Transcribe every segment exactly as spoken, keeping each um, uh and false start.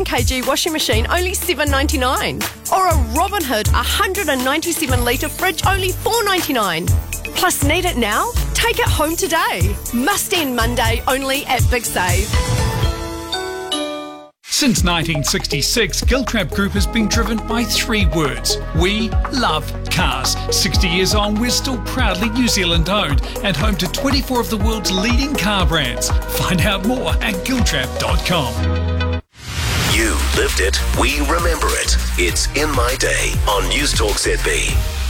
kilogram washing machine, only seven dollars ninety-nine. Or a Robinhood one hundred ninety-seven litre fridge, only four dollars ninety-nine. Plus, need it now? Take it home today. Must end Monday, only at Big Save. Since nineteen sixty-six, Giltrap Group has been driven by three words. We love cars. sixty years on, we're still proudly New Zealand owned and home to twenty-four of the world's leading car brands. Find out more at giltrap dot com. You lived it, we remember it. It's In My Day on News Talk Z B.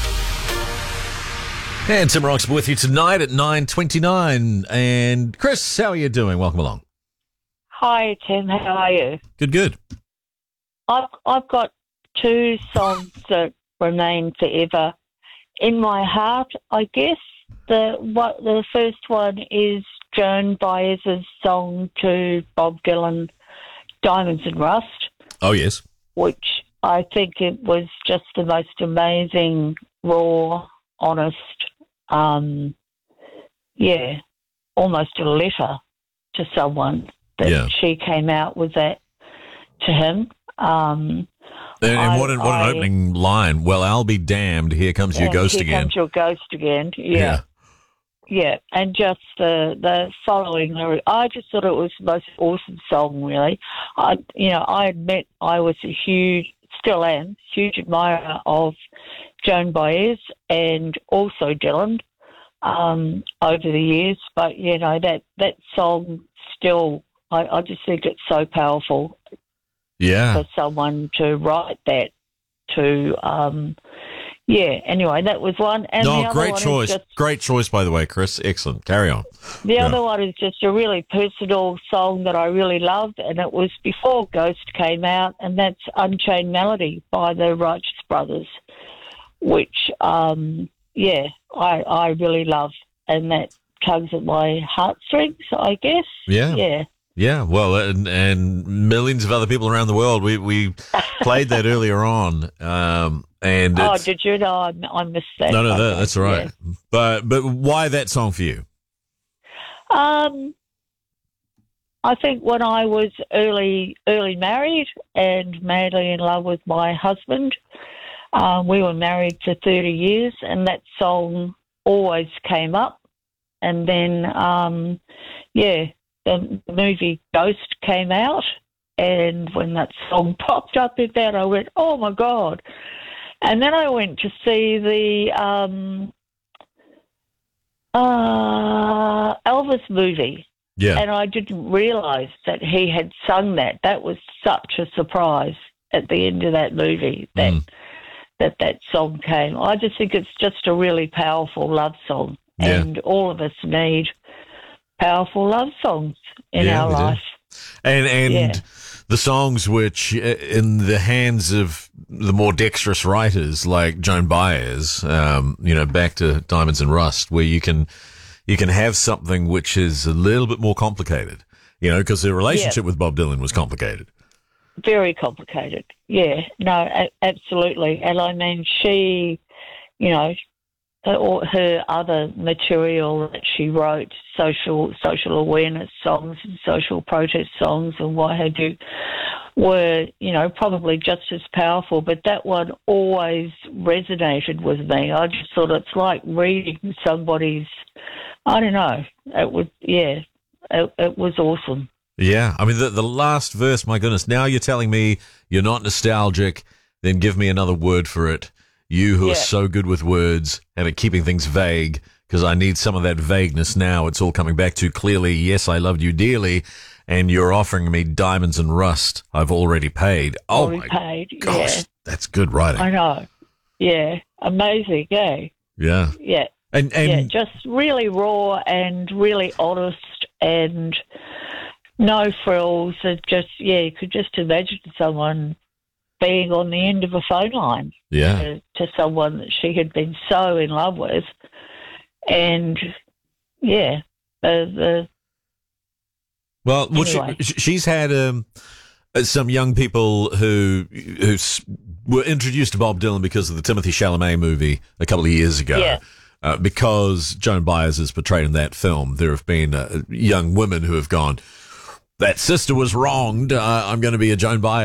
And Tim Roxburgh with you tonight at nine twenty-nine. And Chris, how are you doing? Welcome along. Hi, Tim. How are you? Good, good. I've I've got two songs that remain forever in my heart. I guess the what the first one is Joan Baez's song to Bob Dylan, "Diamonds and Rust." Oh yes. Which I think it was just the most amazing, raw, honest, um, yeah, almost a letter to someone. That yeah. she came out with that to him. Um, and and I, what an, what an I, opening line. Well, I'll be damned. Here comes your ghost here again. Here comes your ghost again. Yeah. yeah. Yeah. And just the, the following lyric. I just thought it was the most awesome song, really. I, you know, I admit I was a huge, still am, huge admirer of Joan Baez and also Dylan um, over the years. But, you know, that, that song still... I, I just think it's so powerful yeah. for someone to write that to, um, yeah, anyway, that was one. And no, the other great one choice. Is just, great choice, by the way, Chris. Excellent. Carry on. the yeah. other one is just a really personal song that I really loved, and it was before Ghost came out, and that's Unchained Melody by the Righteous Brothers, which, um, yeah, I, I really love, and that tugs at my heartstrings, I guess. Yeah. Yeah. Yeah, well, and, and millions of other people around the world. We we played that earlier on, um, and oh, did you? No, I, I missed that. No, no, okay. that, that's all right. Yeah. But but why that song for you? Um, I think when I was early early married and madly in love with my husband, um, we were married for thirty years, and that song always came up, and then um, yeah. The movie Ghost came out, and when that song popped up in that, I went, oh, my God. And then I went to see the um, uh, Elvis movie, yeah. and I didn't realise that he had sung that. That was such a surprise at the end of that movie, that, mm. that that song came. I just think it's just a really powerful love song, yeah. and all of us need powerful love songs in yeah, our life. Do. And and yeah. the songs which, in the hands of the more dexterous writers like Joan Baez, um, you know, back to Diamonds and Rust, where you can you can have something which is a little bit more complicated, you know, because the relationship yeah. with Bob Dylan was complicated. Very complicated. Yeah, no, a- absolutely. And I mean, she, you know, or her other material that she wrote, social social awareness songs and social protest songs and what have you, were, you know, probably just as powerful. But that one always resonated with me. I just thought it's like reading somebody's, I don't know, it was, yeah, it, it was awesome. Yeah, I mean, the, the last verse, my goodness, now you're telling me you're not nostalgic, then give me another word for it. You who yeah. are so good with words and at keeping things vague, because I need some of that vagueness now. It's all coming back to clearly, yes, I loved you dearly, and you're offering me diamonds and rust I've already paid. Oh, already my paid. gosh, yeah. that's good writing. I know. Yeah, amazing, yeah. Yeah. Yeah. And, and yeah, just really raw and really honest and no frills. It just, yeah, you could just imagine someone being on the end of a phone line yeah. to, to someone that she had been so in love with. And, yeah, the... the well, well anyway. she, she's had um, some young people who who were introduced to Bob Dylan because of the Timothy Chalamet movie a couple of years ago. Yeah. Uh, because Joan Baez is portrayed in that film, there have been uh, young women who have gone, that sister was wronged, uh, I'm going to be a Joan Baez.